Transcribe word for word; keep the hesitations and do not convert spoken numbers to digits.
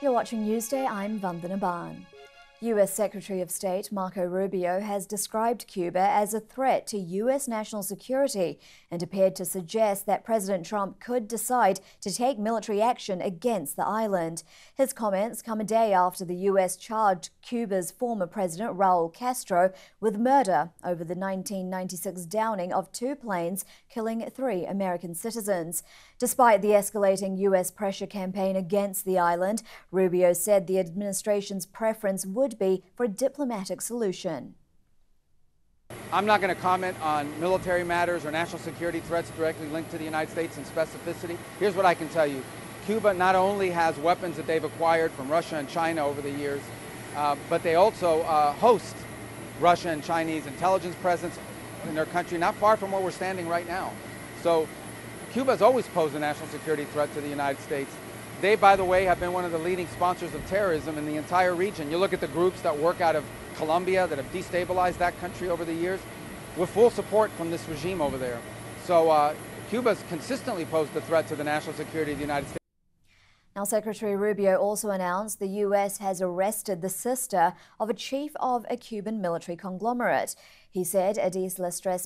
You're watching Newsday, I'm Vandana Ban. U S Secretary of State Marco Rubio has described Cuba as a threat to U S national security and appeared to suggest that President Trump could decide to take military action against the island. His comments come a day after the U S charged Cuba's former president Raul Castro with murder over the nineteen ninety-six downing of two planes, killing three American citizens. Despite the escalating U S pressure campaign against the island, Rubio said the administration's preference would be for a diplomatic solution. I'm not going to comment on military matters or national security threats directly linked to the United States in specificity. Here's what I can tell you. Cuba not only has weapons that they've acquired from Russia and China over the years, uh, but they also uh, host Russia and Chinese intelligence presence in their country, not far from where we're standing right now. So Cuba has always posed a national security threat to the United States. They, by the way, have been one of the leading sponsors of terrorism in the entire region. You look at the groups that work out of Colombia that have destabilized that country over the years, with full support from this regime over there. So uh, Cuba's consistently posed a threat to the national security of the United States. Now, Secretary Rubio also announced the U S has arrested the sister of a chief of a Cuban military conglomerate. He said Edith Lestres